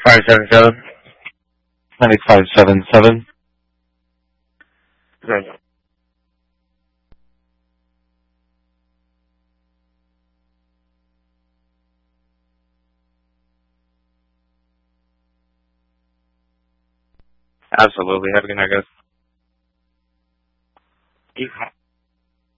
577 9577. Good. Absolutely. Have a good night, guys.